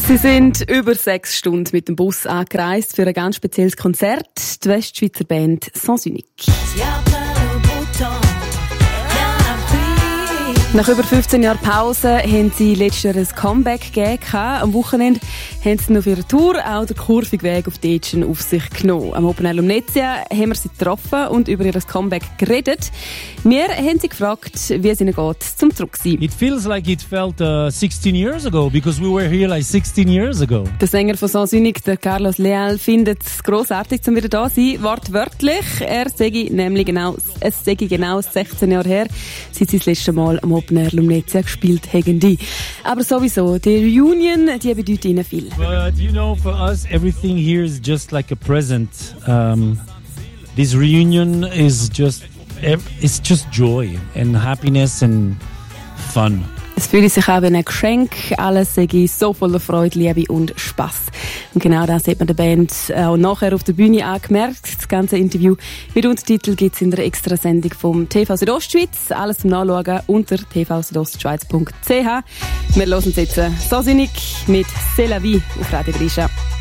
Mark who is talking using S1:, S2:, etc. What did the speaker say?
S1: Sie sind über 6 Stunden mit dem Bus angereist für ein ganz spezielles Konzert. Die Westschweizer Band Sens Unique. Nach über 15 Jahren Pause haben sie letztes Jahr ein Comeback gegeben. Am Wochenende haben sie noch für ihre Tour auch den kurvigen Weg auf die Etschen auf sich genommen. Am Open Air Lumnezia haben wir sie getroffen und über ihr Comeback geredet. Wir haben sie gefragt, wie es ihnen geht, zum zurück sein.
S2: It feels like it felt 16 years ago, because we were here like 16 years ago.
S1: Der Sänger von Sens Unique, der Carlos Leal, findet es grossartig, um wieder da zu sein. Wortwörtlich, es sei genau 16 Jahre her, seit sie das letzte Mal am Open Air Lumnezia gespielt haben. Aber sowieso, die Reunion, die bedeutet ihnen viel.
S2: But you know, for us, everything here is just like a present. This reunion is just joy and happiness and fun.
S1: Es fühlt sich auch wie ein Geschenk. Alles sei so voller Freude, Liebe und Spass. Und genau das hat man der Band auch nachher auf der Bühne angemerkt. Das ganze Interview mit Untertitel gibt es in der Extrasendung vom TV Südostschweiz. Alles zum Nachschauen unter tvsüdostschweiz.ch. Wir hören jetzt Sens Unique mit C'est la vie auf Radio Grisha.